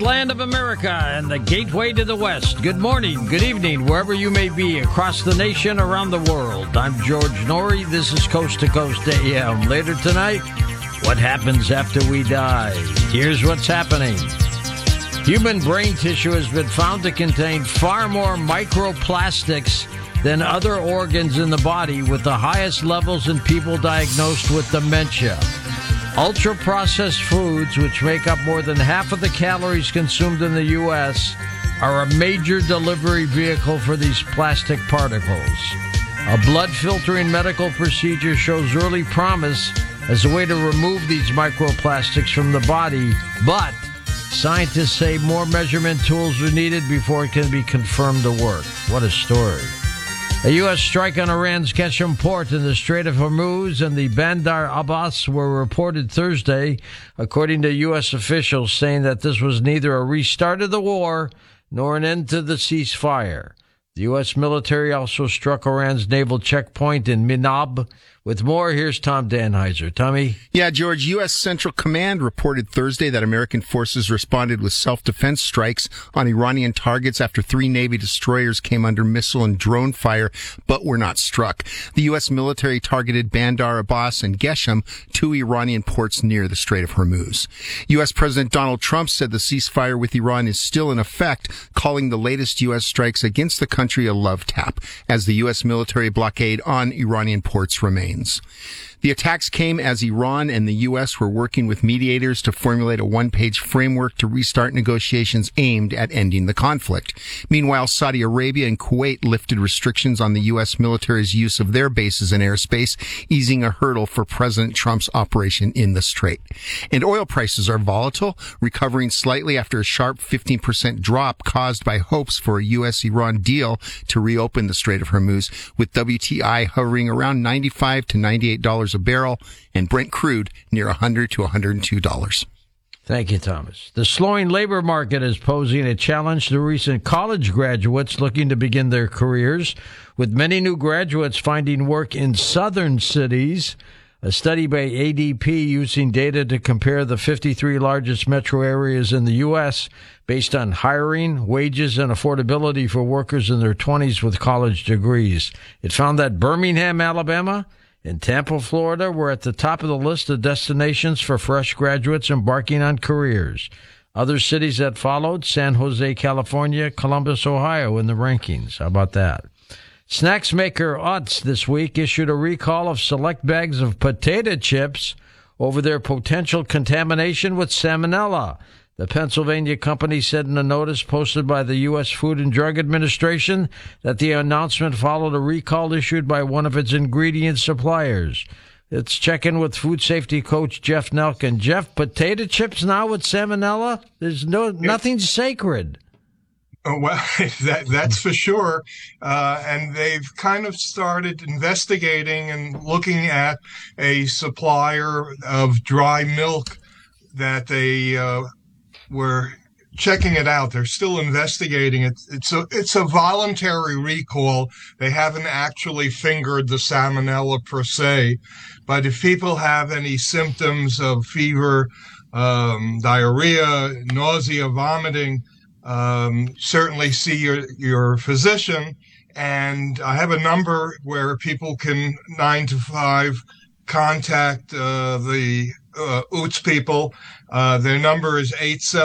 heartland of America and the gateway to the West. Good morning, good evening, wherever you may be across the nation, around the world. I'm George Norrie. This is Coast to Coast AM. Later tonight, what happens after we die? Here's what's happening. Human brain tissue has been found to contain far more microplastics than other organs in the body, with the highest levels in people diagnosed with dementia. Ultra-processed foods, which make up more than half of the calories consumed in the U.S., are a major delivery vehicle for these plastic particles. A blood-filtering medical procedure shows early promise as a way to remove these microplastics from the body, but scientists say more measurement tools are needed before it can be confirmed to work. What a story. A U.S. strike on Iran's Qeshm port in the Strait of Hormuz and the Bandar Abbas were reported Thursday, according to U.S. officials, saying that this was neither a restart of the war nor an end to the ceasefire. The U.S. military also struck Iran's naval checkpoint in Minab. With more, here's Tom Danheiser. Tommy? Yeah, George, U.S. Central Command reported Thursday that American forces responded with self-defense strikes on Iranian targets after 3 Navy destroyers came under missile and drone fire, but were not struck. The U.S. military targeted Bandar Abbas and Qeshm, 2 Iranian ports near the Strait of Hormuz. U.S. President Donald Trump said the ceasefire with Iran is still in effect, calling the latest U.S. strikes against the country a love tap, as the U.S. military blockade on Iranian ports remains. The attacks came as Iran and the U.S. were working with mediators to formulate a one-page framework to restart negotiations aimed at ending the conflict. Meanwhile, Saudi Arabia and Kuwait lifted restrictions on the U.S. military's use of their bases and airspace, easing a hurdle for President Trump's operation in the Strait. And oil prices are volatile, recovering slightly after a sharp 15% drop caused by hopes for a U.S.-Iran deal to reopen the Strait of Hormuz, with WTI hovering around $95 to $98 a barrel, and Brent crude near $100 to $102. Thank you, Thomas. The slowing labor market is posing a challenge to recent college graduates looking to begin their careers, with many new graduates finding work in southern cities. A study by ADP using data to compare the 53 largest metro areas in the U.S. based on hiring, wages, and affordability for workers in their 20s with college degrees. It found that Birmingham, Alabama, and Tampa, Florida were at the top of the list of destinations for fresh graduates embarking on careers. Other cities that followed, San Jose, California, Columbus, Ohio, in the rankings. How about that? Snacks maker Utz this week issued a recall of select bags of potato chips over their potential contamination with salmonella. The Pennsylvania company said in a notice posted by the U.S. Food and Drug Administration that the announcement followed a recall issued by one of its ingredient suppliers. Let's check in with food safety coach Jeff Nelkin. Jeff, potato chips now with salmonella? There's nothing sacred. Oh, well, that's for sure. And they've kind of started investigating and looking at a supplier of dry milk that they were checking it out. They're still investigating it. It's a voluntary recall. They haven't actually fingered the salmonella per se. But if people have any symptoms of fever, diarrhea, nausea, vomiting, certainly see your physician. And I have a number where people can 9 to 5 contact the UTS people. Their number is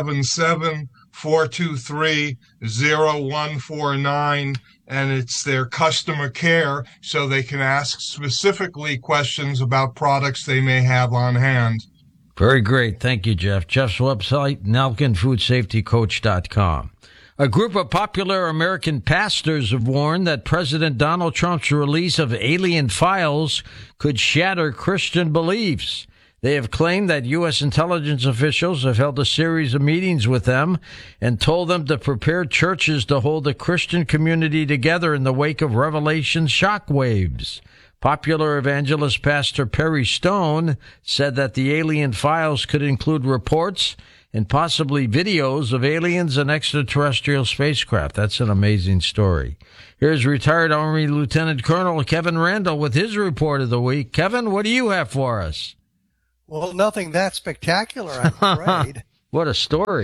877-423-0149, and it's their customer care, so they can ask specifically questions about products they may have on hand. Very great. Thank you, Jeff. Jeff's website, NelkinFoodSafetyCoach.com. A group of popular American pastors have warned that President Donald Trump's release of alien files could shatter Christian beliefs. They have claimed that U.S. intelligence officials have held a series of meetings with them and told them to prepare churches to hold the Christian community together in the wake of Revelation shockwaves. Popular evangelist Pastor Perry Stone said that the alien files could include reports and possibly videos of aliens and extraterrestrial spacecraft. That's an amazing story. Here's retired Army Lieutenant Colonel Kevin Randall with his report of the week. Kevin, what do you have for us? Well, nothing that spectacular, I'm afraid. What a story.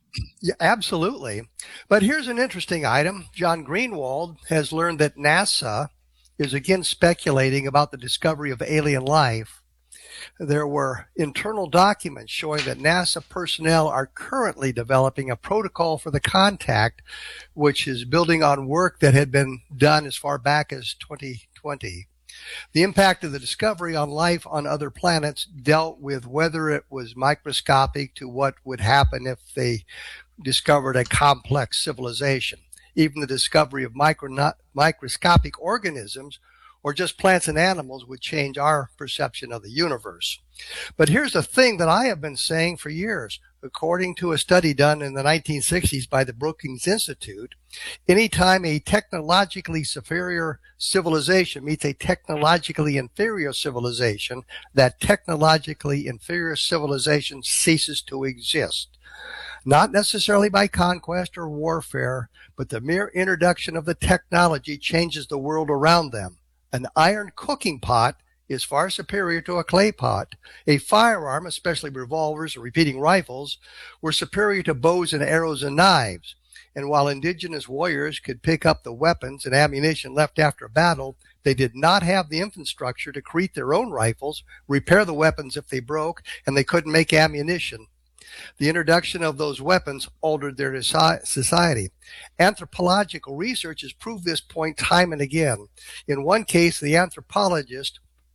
Yeah, absolutely. But here's an interesting item. John Greenwald has learned that NASA is again speculating about the discovery of alien life. There were internal documents showing that NASA personnel are currently developing a protocol for the contact, which is building on work that had been done as far back as 2020. The impact of the discovery on life on other planets dealt with whether it was microscopic to what would happen if they discovered a complex civilization. Even the discovery of microscopic organisms or just plants and animals would change our perception of the universe. But here's the thing that I have been saying for years. According to a study done in the 1960s by the Brookings Institute, anytime a technologically superior civilization meets a technologically inferior civilization, that technologically inferior civilization ceases to exist. Not necessarily by conquest or warfare, but the mere introduction of the technology changes the world around them. An iron cooking pot is far superior to a clay pot. A firearm, especially revolvers or repeating rifles, were superior to bows and arrows and knives. And while indigenous warriors could pick up the weapons and ammunition left after a battle, they did not have the infrastructure to create their own rifles, repair the weapons if they broke, and they couldn't make ammunition. The introduction of those weapons altered their society. Anthropological research has proved this point time and again. In one case, the anthropologist,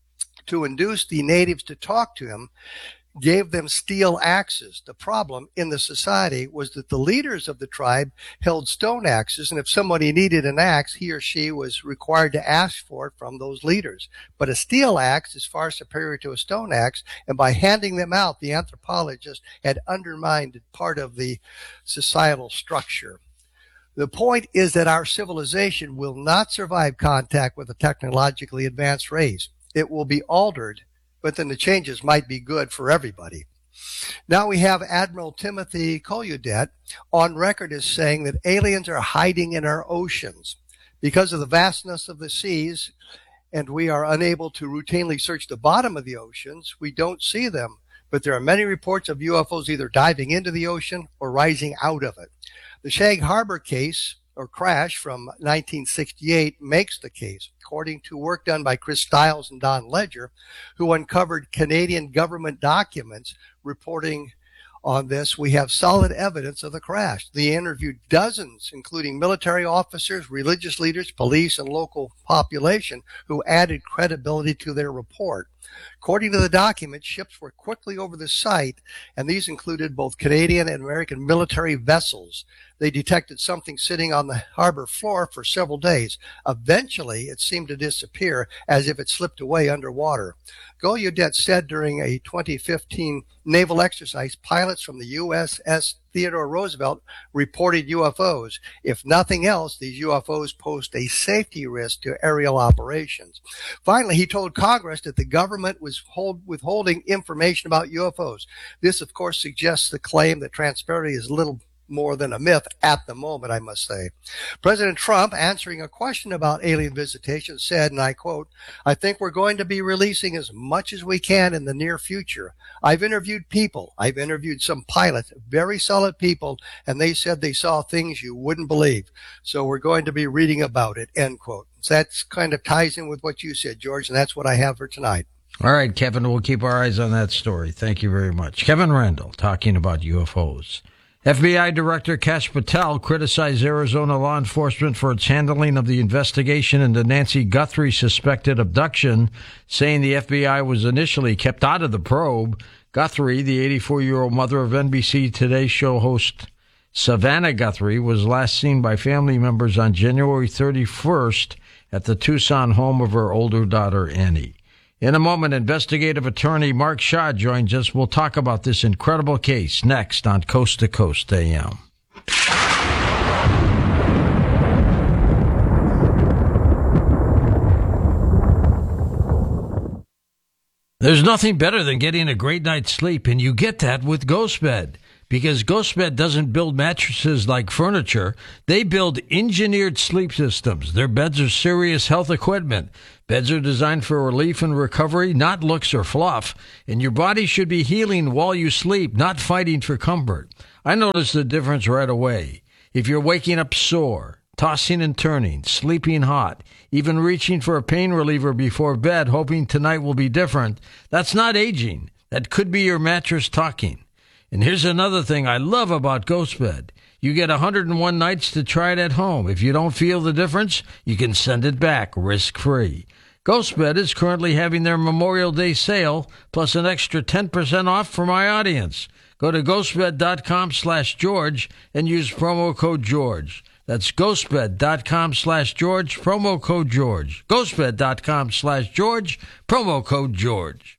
to induce the natives to talk to him, gave them steel axes. The problem in the society was that the leaders of the tribe held stone axes, and if somebody needed an axe, he or she was required to ask for it from those leaders. But a steel axe is far superior to a stone axe, and by handing them out, the anthropologist had undermined part of the societal structure. The point is that our civilization will not survive contact with a technologically advanced race. It will be altered, but then the changes might be good for everybody. Now we have Admiral Timothy Gallaudet on record as saying that aliens are hiding in our oceans. Because of the vastness of the seas, and we are unable to routinely search the bottom of the oceans, we don't see them. But there are many reports of UFOs either diving into the ocean or rising out of it. The Sag Harbor case or crash from 1968 makes the case. According to work done by Chris Stiles and Don Ledger, who uncovered Canadian government documents reporting on this, we have solid evidence of the crash. They interviewed dozens, including military officers, religious leaders, police, and local population, who added credibility to their report. According to the document, ships were quickly over the site, and these included both Canadian and American military vessels. They detected something sitting on the harbor floor for several days. Eventually, it seemed to disappear as if it slipped away underwater. Gallaudet said during a 2015 naval exercise, pilots from the USS Theodore Roosevelt reported UFOs. If nothing else, these UFOs pose a safety risk to aerial operations. Finally, he told Congress that the government was withholding information about UFOs. This, of course, suggests the claim that transparency is little more than a myth at the moment, I must say. President Trump, answering a question about alien visitation, said, and I quote, "I think we're going to be releasing as much as we can in the near future. I've interviewed people. I've interviewed some pilots, very solid people, and they said they saw things you wouldn't believe. So we're going to be reading about it," end quote. So that's kind of ties in with what you said, George, and that's what I have for tonight. All right, Kevin, we'll keep our eyes on that story. Thank you very much. Kevin Randle talking about UFOs. FBI Director Kash Patel criticized Arizona law enforcement for its handling of the investigation into Nancy Guthrie's suspected abduction, saying the FBI was initially kept out of the probe. Guthrie, the 84-year-old mother of NBC Today show host Savannah Guthrie, was last seen by family members on January 31st at the Tucson home of her older daughter, Annie. In a moment, investigative attorney Mark Shaw joins us. We'll talk about this incredible case next on Coast to Coast AM. There's nothing better than getting a great night's sleep, and you get that with GhostBed. Because GhostBed doesn't build mattresses like furniture. They build engineered sleep systems. Their beds are serious health equipment. Beds are designed for relief and recovery, not looks or fluff. And your body should be healing while you sleep, not fighting for comfort. I notice the difference right away. If you're waking up sore, tossing and turning, sleeping hot, even reaching for a pain reliever before bed, hoping tonight will be different, that's not aging. That could be your mattress talking. And here's another thing I love about GhostBed. You get 101 nights to try it at home. If you don't feel the difference, you can send it back risk-free. GhostBed is currently having their Memorial Day sale, plus an extra 10% off for my audience. Go to ghostbed.com/George and use promo code George. That's ghostbed.com/George, promo code George. Ghostbed.com/George, promo code George.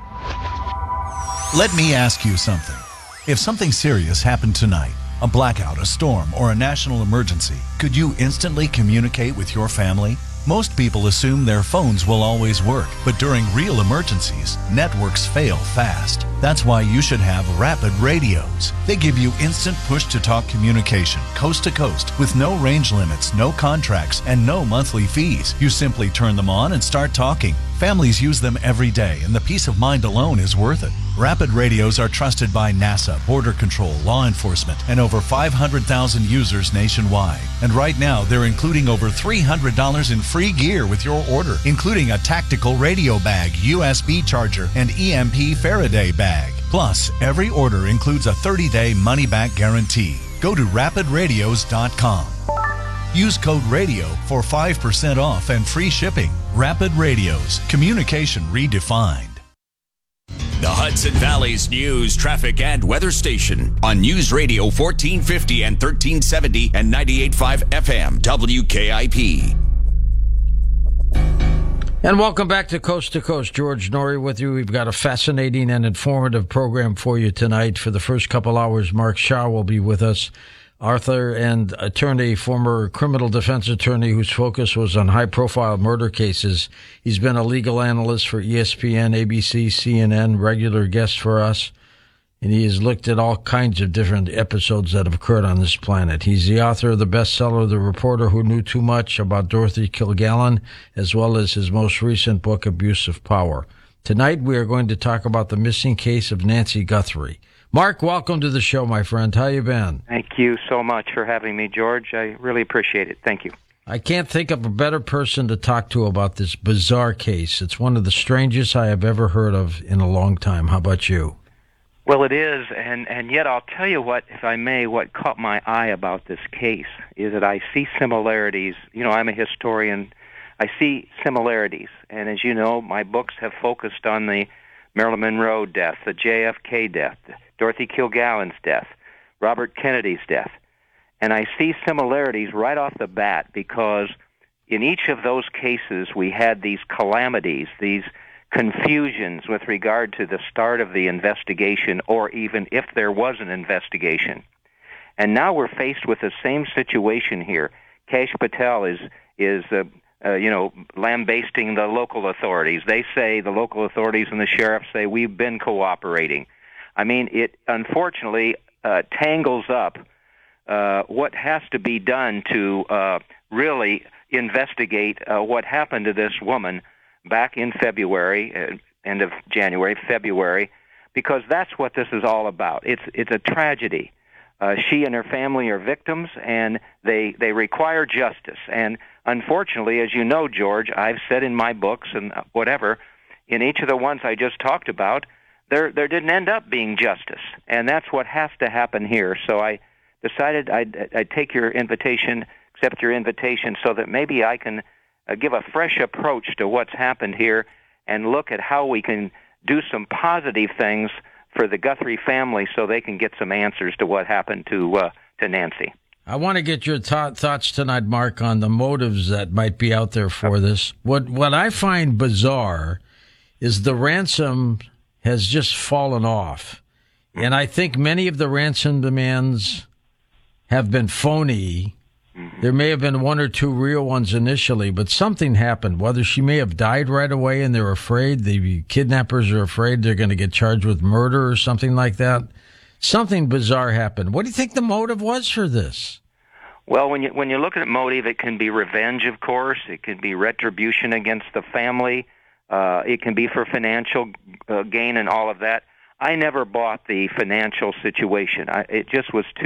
Let me ask you something. If something serious happened tonight, a blackout, a storm, or a national emergency, could you instantly communicate with your family? Most people assume their phones will always work, but during real emergencies, networks fail fast. That's why you should have Rapid Radios. They give you instant push-to-talk communication, coast to coast, with no range limits, no contracts, and no monthly fees. You simply turn them on and start talking. Families use them every day, and the peace of mind alone is worth it. Rapid Radios are trusted by NASA, Border Control, law enforcement, and over 500,000 users nationwide. And right now, they're including over $300 in free gear with your order, including a tactical radio bag, USB charger, and EMP Faraday bag. Plus, every order includes a 30-day money-back guarantee. Go to rapidradios.com. Use code RADIO for 5% off and free shipping. Rapid Radios, communication redefined. The Hudson Valley's news, traffic, and weather station on News Radio 1450 and 1370 and 98.5 FM WKIP. And welcome back to Coast. George Noory with you. We've got a fascinating and informative program for you tonight. For the first couple hours, Mark Shaw will be with us. Author and attorney, former criminal defense attorney whose focus was on high-profile murder cases. He's been a legal analyst for ESPN, ABC, CNN, regular guest for us, and he has looked at all kinds of different episodes that have occurred on this planet. He's the author of the bestseller, The Reporter Who Knew Too Much, about Dorothy Kilgallen, as well as his most recent book, Abuse of Power. Tonight, we are going to talk about the missing case of Nancy Guthrie. Mark, welcome to the show, my friend. How you been? Thank you so much for having me, George. I really appreciate it. Thank you. I can't think of a better person to talk to about this bizarre case. It's one of the strangest I have ever heard of in a long time. How about you? Well, it is, and yet I'll tell you what, if I may, what caught my eye about this case is that I see similarities. You know, I'm a historian. I see similarities, and as you know, my books have focused on the Marilyn Monroe death, the JFK death, Dorothy Kilgallen's death, Robert Kennedy's death. And I see similarities right off the bat because in each of those cases we had these calamities, these confusions with regard to the start of the investigation or even if there was an investigation. And now we're faced with the same situation here. Kash Patel is lambasting the local authorities. They say, the local authorities and the sheriff say, we've been cooperating. I mean, it unfortunately tangles up what has to be done to really investigate what happened to this woman back in February, end of January, February, because that's what this is all about. It's a tragedy. She and her family are victims, and they require justice. And unfortunately, as you know, George, I've said in my books and whatever, in each of the ones I just talked about, there didn't end up being justice, and that's what has to happen here. So I decided I'd take your invitation, accept your invitation, so that maybe I can give a fresh approach to what's happened here and look at how we can do some positive things for the Guthrie family so they can get some answers to what happened to Nancy. I want to get your thoughts tonight, Mark, on the motives that might be out there for this. What I find bizarre is the ransom has just fallen off. And I think many of the ransom demands have been phony. There may have been one or two real ones initially, but something happened. Whether she may have died right away and they're afraid, the kidnappers are afraid they're going to get charged with murder or something like that. Something bizarre happened. What do you think the motive was for this? Well, when you look at motive, it can be revenge, of course. It can be retribution against the family. It can be for financial gain and all of that. I never bought the financial situation. It just was too